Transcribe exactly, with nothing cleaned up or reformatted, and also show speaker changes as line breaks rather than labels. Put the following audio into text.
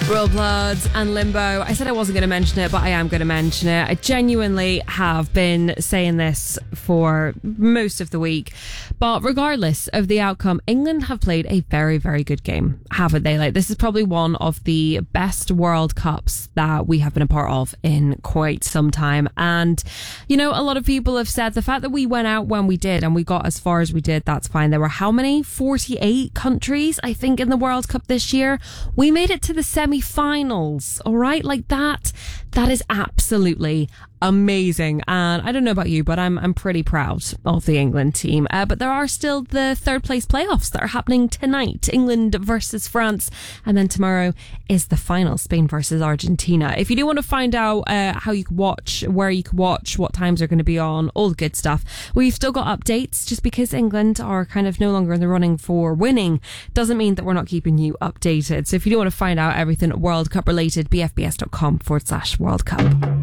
Royal Bloods and Limbo. I said I wasn't going to mention it, but I am going to mention it. I genuinely have been saying this for most of the week. But regardless of the outcome, England have played a very, very good game, haven't they? Like, this is probably one of the best World Cups that we have been a part of in quite some time. And, you know, a lot of people have said the fact that we went out when we did and we got as far as we did, that's fine. There were how many? forty-eight countries, I think, in the World Cup this year. We made it to the semi-finals, all right? Like that, that is absolutely amazing. And I don't know about you, but I'm I'm pretty proud of the England team. Uh, but there are still the third place playoffs that are happening tonight. England versus France. And then tomorrow is the final, Spain versus Argentina. If you do want to find out uh, how you can watch, where you can watch, what times are going to be on, all the good stuff, we've still got updates. Just because England are kind of no longer in the running for winning doesn't mean that we're not keeping you updated. So if you do want to find out everything World Cup related, b f b s dot com forward slash World Cup.